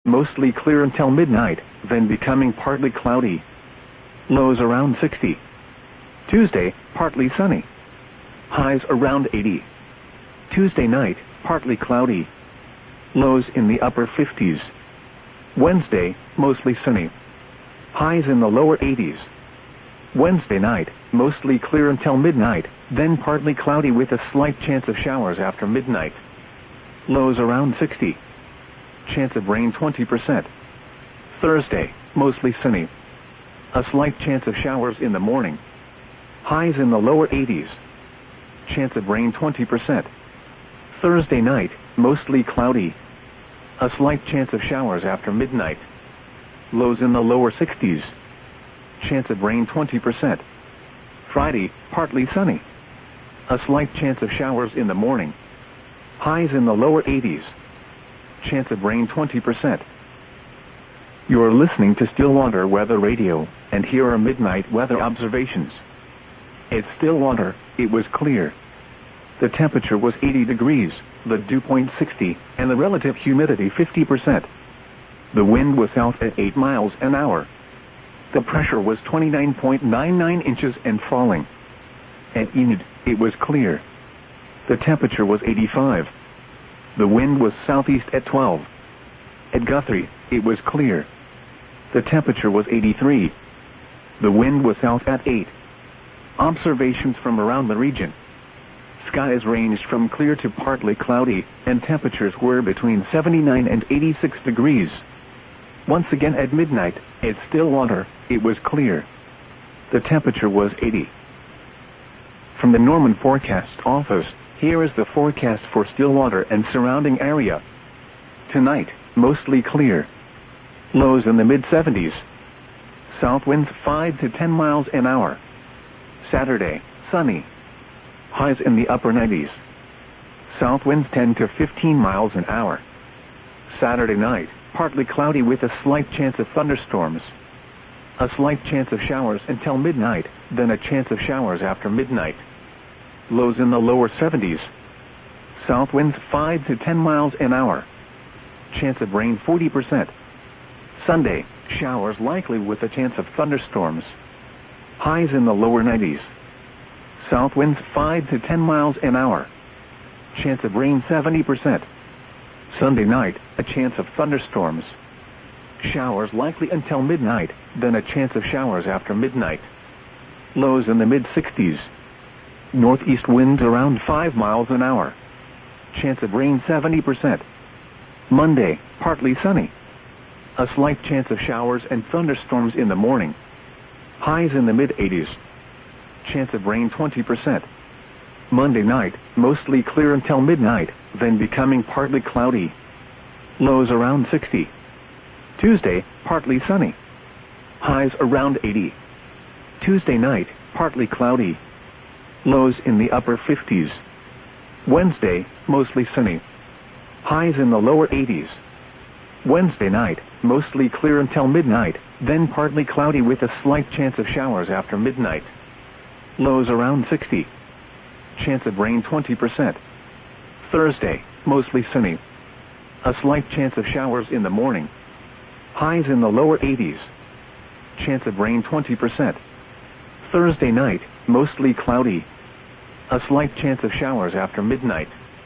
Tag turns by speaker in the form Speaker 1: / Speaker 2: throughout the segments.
Speaker 1: mostly clear until midnight, then becoming partly cloudy. Lows around 60. Tuesday, partly sunny. Highs around 80. Tuesday night, partly cloudy. Lows in the upper 50s. Wednesday, mostly sunny. Highs in the lower 80s. Wednesday night, mostly clear until midnight, then partly cloudy with a slight chance of showers after midnight. Lows around 60. Chance of rain 20%. Thursday, mostly sunny. A slight chance of showers in the morning. Highs in the lower 80s. Chance of rain 20%. Thursday night, mostly cloudy. A slight chance of showers after midnight. Lows in the lower 60s. Chance of rain 20%. Friday, partly sunny. A slight chance of showers in the morning. Highs in the lower 80s. Chance of rain 20%. You're listening to Stillwater Weather Radio, and here are midnight weather observations. At Stillwater, it was clear. The temperature was 80 degrees, the dew point 60, and the relative humidity 50%. The wind was south at 8 miles an hour. The pressure was 29.99 inches and falling. At Enid, it was clear. The temperature was 85. The wind was southeast at 12. At Guthrie, it was clear. The temperature was 83. The wind was south at 8. Observations from around the region. Skies ranged from clear to partly cloudy, and temperatures were between 79 and 86 degrees. Once again at midnight, at Stillwater, it was clear. The temperature was 80. From the Norman Forecast Office, here is the forecast for Stillwater and surrounding area. Tonight, mostly clear. Lows in the mid-70s. South winds 5 to 10 miles an hour. Saturday, sunny. Highs in the upper 90s. South winds 10 to 15 miles an hour. Saturday night, partly cloudy with a slight chance of thunderstorms. A slight chance of showers until midnight, then a chance of showers after midnight. Lows in the lower 70s. South winds 5 to 10 miles an hour. Chance of rain 40%. Sunday, showers likely with a chance of thunderstorms. Highs in the lower 90s. South winds 5 to 10 miles an hour. Chance of rain 70%. Sunday night, a chance of thunderstorms. Showers likely until midnight, then a chance of showers after midnight. Lows in the mid-60s. Northeast winds around 5 miles an hour. Chance of rain 70%. Monday, partly sunny. A slight chance of showers and thunderstorms in the morning. Highs in the mid-80s. Chance of rain 20%. Monday night, mostly clear until midnight, then becoming partly cloudy. Lows around 60. Tuesday, partly sunny. Highs around 80. Tuesday night, partly cloudy. Lows in the upper 50s. Wednesday, mostly sunny. Highs in the lower 80s. Wednesday night, mostly clear until midnight, then partly cloudy with a slight chance of showers after midnight. Lows around 60. Chance of rain 20%. Thursday, mostly sunny. A slight chance of showers in the morning. Highs in the lower 80s. Chance of rain 20%. Thursday night, mostly cloudy. A slight chance of showers after midnight.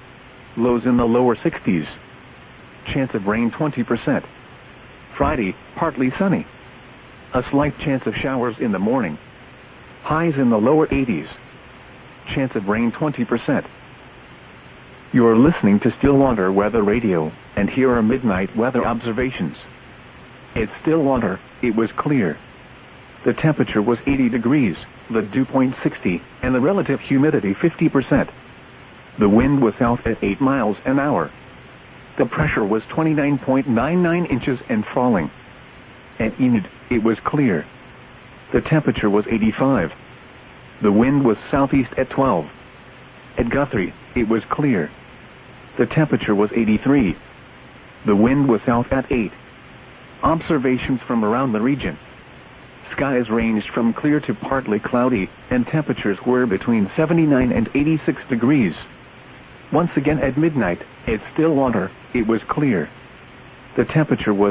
Speaker 1: Lows in the lower 60s. Chance of rain 20%. Friday, partly sunny. A slight chance of showers in the morning. Highs in the lower 80s. Chance of rain 20%. You're listening to Stillwater Weather Radio, and here are midnight weather observations. At Stillwater, it was clear. The temperature was 80 degrees, the dew point 60, and the relative humidity 50%. The wind was south at 8 miles an hour. The pressure was 29.99 inches and falling. At Enid, it was clear. The temperature was 85. The wind was southeast at 12. At Guthrie, it was clear. The temperature was 83. The wind was south at 8. Observations from around the region. Skies ranged from clear to partly cloudy, and temperatures were between 79 and 86 degrees. Once again at midnight, at Stillwater, it was clear. The temperature was